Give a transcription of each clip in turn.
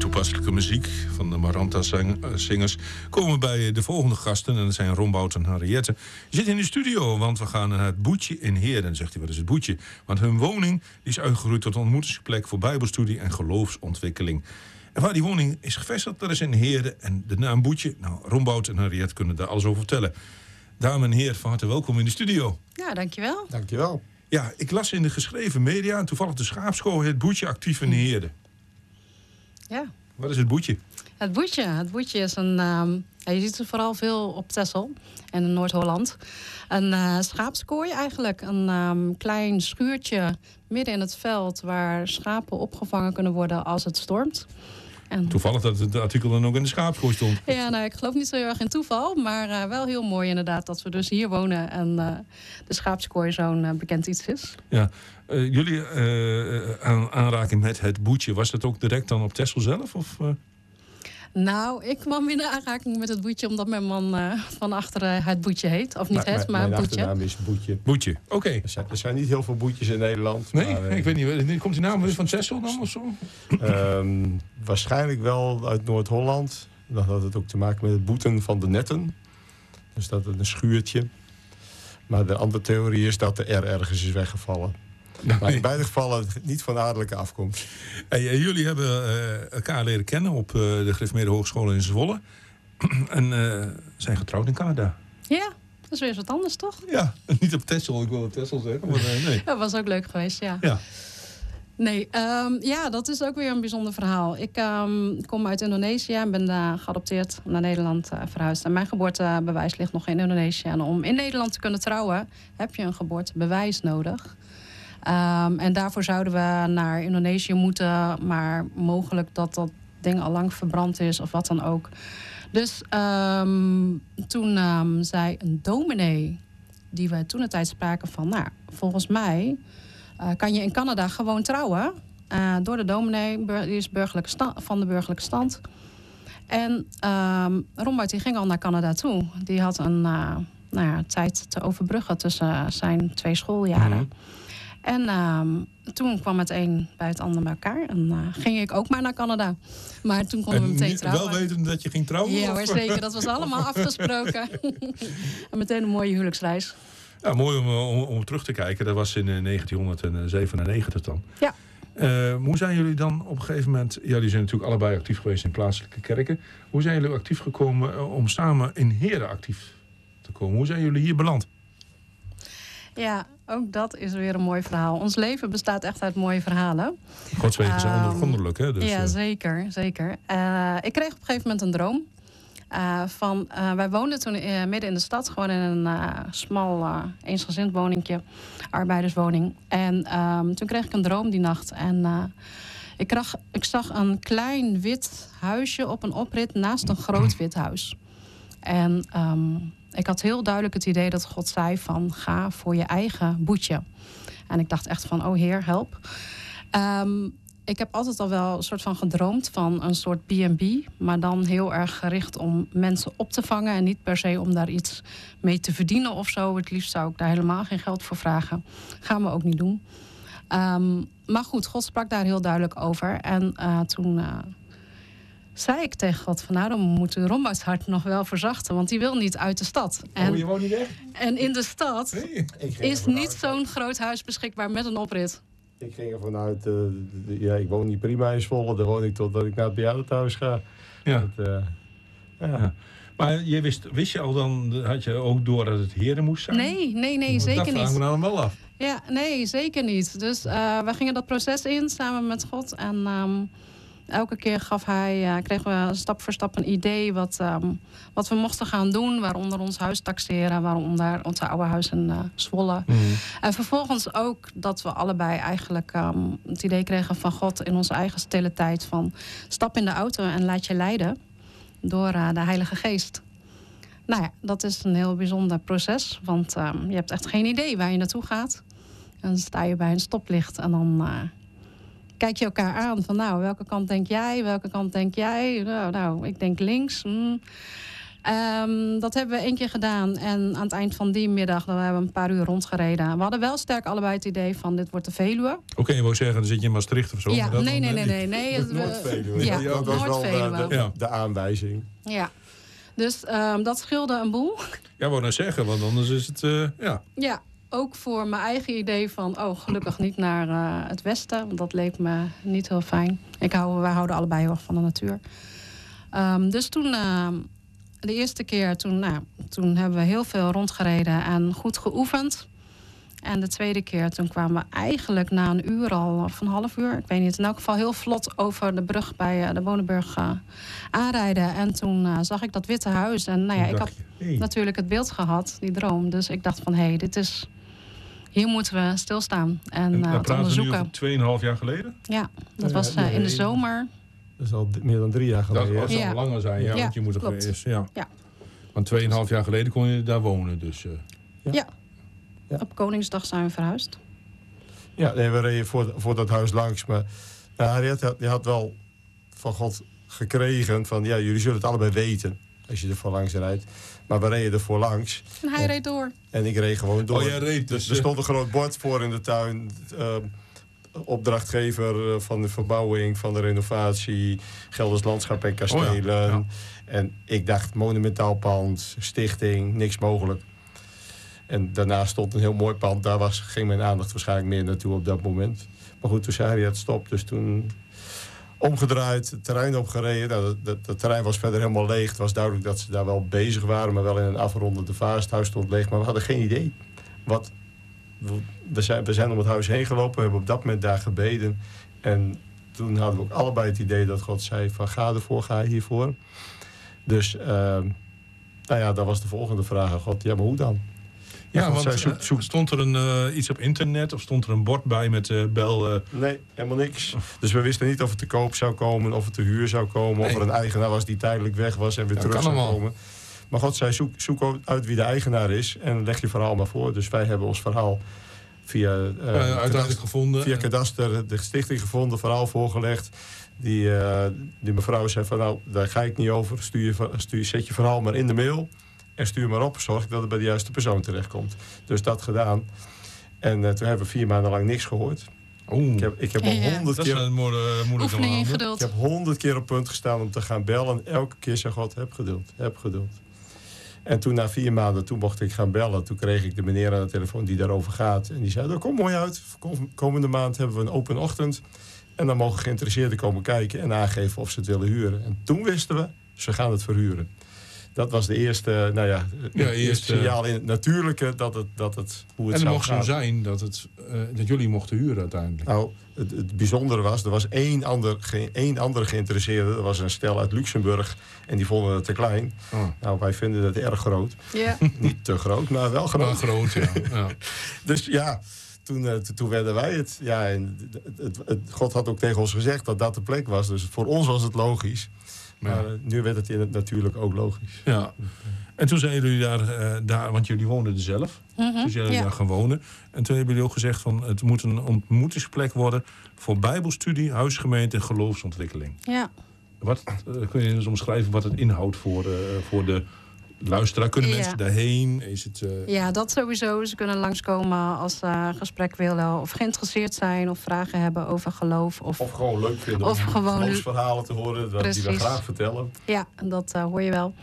toepasselijke muziek van de Maranta-zingers komen we bij de volgende gasten. En dat zijn Ron Bout en Henriette. Je zit in de studio, want we gaan naar het Boetje in Heerden. Zegt hij, wat is het Boetje? Want hun woning die is uitgegroeid tot een ontmoetingsplek voor bijbelstudie en geloofsontwikkeling. En waar die woning is gevestigd, dat is in Heerden. En de naam Boetje, nou, Ron Bout en Henriette kunnen daar alles over vertellen. Dames en heren, van harte welkom in de studio. Ja, dankjewel. Dankjewel. Ja, ik las in de geschreven media en toevallig de Schaapskooi het Boetje actief in Heerden. Ja. Wat is het Boetje? Het Boetje is een... je ziet het vooral veel op Texel en in Noord-Holland. Een schaapskooi eigenlijk. Een klein schuurtje midden in het veld waar schapen opgevangen kunnen worden als het stormt. En Toevallig dat het artikel dan ook in de Schaapskooi stond. ja, nou, ik geloof niet zo heel erg in toeval, maar wel heel mooi inderdaad dat we dus hier wonen en de schaapskooi zo'n bekend iets is. Ja, jullie aanraking met het Boetje, was dat ook direct dan op Texel zelf? Of, Nou, ik kwam in aanraking met het Boetje omdat mijn man van achteren het Boetje heet. Of niet het, maar mijn Boetje. achternaam is Boetje. Boetje, oké. Er zijn niet heel veel boetjes in Nederland. Nee, maar, ik weet niet. Komt die naam weer van Texel dan of zo? Waarschijnlijk wel uit Noord-Holland. Dan had het ook te maken met het boeten van de netten. Dus dat het een schuurtje. Maar de andere theorie is dat de R ergens is weggevallen. Maar in beide gevallen niet van adellijke afkomst. Hey, jullie hebben elkaar leren kennen op de Gereformeerde Hogeschool in Zwolle. En zijn getrouwd in Canada. Ja, dat is weer eens wat anders, toch? Ja, niet op Texel. Ik wil op Texel zeggen, maar nee. Dat was ook leuk geweest, ja. Ja. Nee, ja, dat is ook weer een bijzonder verhaal. Ik kom uit Indonesië en ben daar geadopteerd naar Nederland verhuisd. En mijn geboortebewijs ligt nog in Indonesië. En om in Nederland te kunnen trouwen, heb je een geboortebewijs nodig. En daarvoor zouden we naar Indonesië moeten, maar mogelijk dat ding al lang verbrand is of wat dan ook. Dus toen zei een dominee, die we toen de tijd spraken van, nou, volgens mij kan je in Canada gewoon trouwen. Door de dominee, die is van de burgerlijke stand. En Rombout die ging al naar Canada toe. Die had een tijd te overbruggen tussen zijn 2 schooljaren. Mm-hmm. En toen kwam het een bij het ander bij elkaar. En ging ik ook maar naar Canada. Maar toen konden we meteen trouwen. Wel weten dat je ging trouwen? Ja, hoor, zeker. Dat was allemaal afgesproken. En meteen een mooie huwelijksreis. Ja, mooi om terug te kijken. Dat was in 1997 dan. Ja. Hoe zijn jullie dan op een gegeven moment... Ja, jullie zijn natuurlijk allebei actief geweest in plaatselijke kerken. Hoe zijn jullie actief gekomen om samen in Heerden actief te komen? Hoe zijn jullie hier beland? Ja, ook dat is weer een mooi verhaal. Ons leven bestaat echt uit mooie verhalen. Gods wegen zijn ondoorgrondelijk, hè? Dus, ja, zeker. Ik kreeg op een gegeven moment een droom. Wij woonden toen midden in de stad, gewoon in een smal eensgezinswoningje, arbeiderswoning. En toen kreeg ik een droom die nacht. En ik zag een klein wit huisje op een oprit naast een groot wit huis. En ik had heel duidelijk het idee dat God zei van, ga voor je eigen Boetje. En ik dacht echt van, oh Heer, help. Ik heb altijd al wel een soort van gedroomd van een soort B&B. Maar dan heel erg gericht om mensen op te vangen. En niet per se om daar iets mee te verdienen of zo. Het liefst zou ik daar helemaal geen geld voor vragen. Gaan we ook niet doen. Maar goed, God sprak daar heel duidelijk over. En toen zei ik tegen God van, nou, dan moet Rombouts hart nog wel verzachten. Want die wil niet uit de stad. En, je woont niet weg? En in de stad is niet zo'n groot huis beschikbaar met een oprit. Ik ging er vanuit, ik woon niet prima in Zwolle. Daar woon ik totdat ik naar het bejaardentehuis ga. Ja. Ja. Maar wist je al dan, had je ook door dat het Heerden moest zijn? Nee, zeker niet. Dat vragen we nou wel af. Ja, nee, zeker niet. Dus we gingen dat proces in samen met God. En elke keer kregen we stap voor stap een idee wat we mochten gaan doen. Waaronder ons huis taxeren, waaronder ons oude huis in Zwolle. Mm. En vervolgens ook dat we allebei eigenlijk het idee kregen van God in onze eigen stille tijd. Van stap in de auto en laat je leiden door de Heilige Geest. Nou ja, dat is een heel bijzonder proces. Want je hebt echt geen idee waar je naartoe gaat. En dan sta je bij een stoplicht en dan kijk je elkaar aan van, nou, welke kant denk jij? Welke kant denk jij? Nou, ik denk links. Dat hebben we 1 keer gedaan. En aan het eind van die middag dan hebben we een paar uur rondgereden. We hadden wel sterk allebei het idee van dit wordt de Veluwe. Oké, je wou zeggen, dan zit je in Maastricht of zo. Ja, maar dat nee. Noord-Veluwe. Ja, Dat was wel Noord-Veluwe. de aanwijzing. Ja. Dus dat scheelde een boel. Ja, wou nou zeggen, want anders is het... Ja, ook voor mijn eigen idee van... gelukkig niet naar het westen. Want dat leek me niet heel fijn. Wij houden allebei heel erg van de natuur. Dus toen... de eerste keer, toen hebben we heel veel rondgereden en goed geoefend. En de tweede keer, toen kwamen we eigenlijk na een uur al, of een half uur... ik weet niet, in elk geval heel vlot over de brug bij de Bonenburg aanrijden. En toen zag ik dat witte huis. En ik had natuurlijk het beeld gehad, die droom. Dus ik dacht van, hier moeten we stilstaan en we het praten onderzoeken. nu over 2,5 jaar geleden? Ja, dat was in de zomer. Dat is al meer dan 3 jaar geleden. Dat zou langer zijn, ja, want je moet er eerst... Ja. Want 2,5 jaar geleden kon je daar wonen, dus... Ja. Op Koningsdag zijn we verhuisd. Ja, we reden voor dat huis langs. Maar Harriet die had wel van God gekregen van... jullie zullen het allebei weten als je er voor langs rijdt. Maar we reden er voor langs. En hij reed door. En ik reed gewoon door. Oh, jij reed dus... Er stond een groot bord voor in de tuin... opdrachtgever van de verbouwing, van de renovatie... Gelders Landschap en Kastelen. Ja. En ik dacht, monumentaal pand, stichting, niks mogelijk. En daarna stond een heel mooi pand. Daar ging mijn aandacht waarschijnlijk meer naartoe op dat moment. Maar goed, toen zei hij het stop. Dus toen omgedraaid, het terrein opgereden. Dat terrein was verder helemaal leeg. Het was duidelijk dat ze daar wel bezig waren... maar wel in een afrondende fase. Het huis stond leeg, maar we hadden geen idee. We zijn om het huis heen gelopen. We hebben op dat moment daar gebeden. En toen hadden we ook allebei het idee dat God zei... van ga ervoor, ga hiervoor. Dus, dat was de volgende vraag aan God. Ja, maar hoe dan? Ja, want stond er iets op internet of stond er een bord bij met bel... Nee, helemaal niks. Dus we wisten niet of het te koop zou komen, of het te huur zou komen... of er een eigenaar was die tijdelijk weg was en weer terug zou komen. Maar God zei, zoek uit wie de eigenaar is en leg je verhaal maar voor. Dus wij hebben ons verhaal via uiteindelijk gevonden. Via Kadaster de stichting gevonden, verhaal voorgelegd. Die mevrouw zei van, daar ga ik niet over. Zet je verhaal maar in de mail... En stuur maar op, zorg dat het bij de juiste persoon terechtkomt. Dus dat gedaan. En toen hebben we 4 maanden lang niks gehoord. Ik heb 100 keer... Dat is een moeilijke oefening in geduld. Ik heb 100 keer op punt gestaan om te gaan bellen. En elke keer zei God, heb geduld. En toen na 4 maanden, toen mocht ik gaan bellen. Toen kreeg ik de meneer aan de telefoon die daarover gaat. En die zei, dat komt mooi uit. Komende maand hebben we een open ochtend. En dan mogen geïnteresseerden komen kijken en aangeven of ze het willen huren. En toen wisten we, ze gaan het verhuren. Dat was de eerste, eerste signaal in het natuurlijke hoe het zou gaan. En het mocht zo zijn dat jullie mochten huren uiteindelijk. Nou, het bijzondere was, er was één andere geïnteresseerde. Dat was een stel uit Luxemburg en die vonden het te klein. Oh. Nou, wij vinden het erg groot. Ja. Niet te groot, maar wel groot. Maar groot, ja. Dus ja, toen werden wij het. Ja, en God had ook tegen ons gezegd dat dat de plek was. Dus voor ons was het logisch. Maar nu werd het in het natuurlijk ook logisch. Ja. En toen zijn jullie daar want jullie woonden er zelf. Mm-hmm. Dus jullie daar gaan wonen. En toen hebben jullie ook gezegd van het moet een ontmoetingsplek worden voor bijbelstudie, huisgemeente en geloofsontwikkeling. Ja. Kun je eens omschrijven wat het inhoudt voor de luisteraar? Kunnen mensen daarheen? Is het, Ja, dat sowieso. Ze kunnen langskomen als ze gesprek willen of geïnteresseerd zijn of vragen hebben over geloof. Of gewoon leuk vinden of om geloofsverhalen te horen die we graag vertellen. Ja, dat hoor je wel.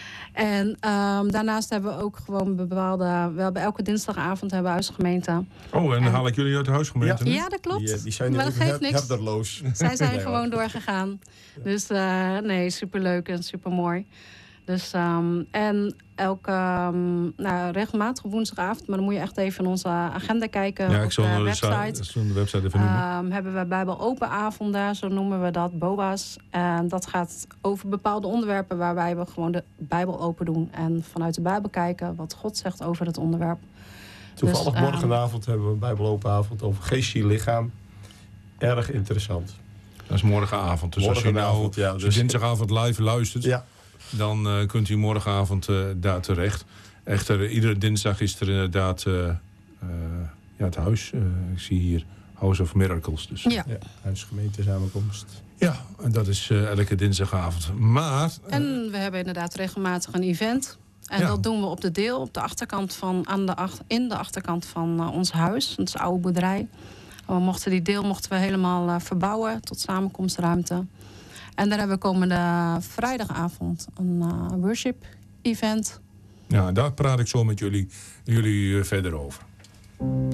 En daarnaast hebben we ook gewoon bepaalde... We hebben elke dinsdagavond hebben we huisgemeente. Oh, en dan haal ik jullie uit de huisgemeente? Ja, dat klopt. Die zijn maar dat geeft niks. hebderloos. Zij zijn gewoon doorgegaan. Dus superleuk en supermooi. Dus, en elke regelmatig woensdagavond, maar dan moet je echt even in onze agenda kijken op de website. Even noemen. Hebben we Bijbel Open Avond daar, zo noemen we dat, BOA's. En dat gaat over bepaalde onderwerpen waarbij we gewoon de Bijbel open doen. En vanuit de Bijbel kijken wat God zegt over het onderwerp. Toevallig morgenavond hebben we een Bijbel Open Avond over geest, ziel, lichaam. Erg interessant. Dat is morgenavond. Dus als je dinsdagavond live luistert... Dan kunt u morgenavond daar terecht. Echter, iedere dinsdag is er inderdaad het huis. Ik zie hier House of Miracles dus. Ja. Ja, huisgemeentesamenkomst. Ja, en dat is elke dinsdagavond. Maar... En we hebben inderdaad regelmatig een event. En Ja. dat doen we op de deel, op de achterkant in de achterkant van ons huis. Dat is een oude boerderij. Die deel mochten we helemaal verbouwen tot samenkomstruimte. En daar hebben we komende vrijdagavond een worship event. Ja, daar praat ik zo met jullie verder over.